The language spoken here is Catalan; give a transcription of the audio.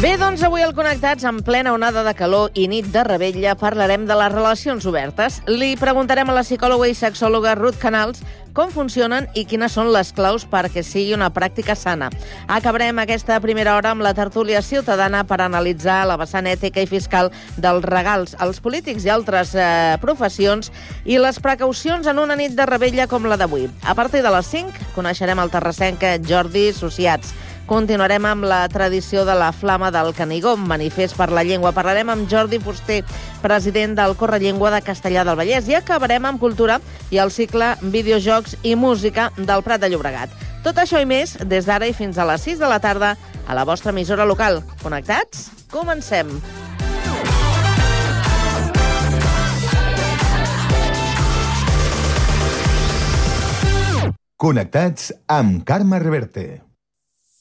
Bé, doncs avui al Connectats, en plena onada de calor i nit de revetlla, parlarem de les relacions obertes. Li preguntarem a la psicòloga i sexòloga Ruth Canals com funcionen i quines són les claus perquè sigui una pràctica sana. Acabarem aquesta primera hora amb la tertúlia ciutadana per analitzar la vessant ètica i fiscal dels regals als polítics i altres professions i les precaucions en una nit de revetlla com la d'avui. A partir de les 5 coneixerem el terrassenc Jordi Sociats. Continuarem amb la tradició de la Flama del Canigó, manifest per la llengua. Parlarem amb Jordi Fuster, president del Correllengua de Castellar del Vallès, i acabarem amb cultura i el cicle Videojocs i Música del Prat de Llobregat. Tot això i més des d'ara i fins a les 6 de la tarda a la vostra emissora local. Connectats? Comencem! Connectats amb Carme Reverte.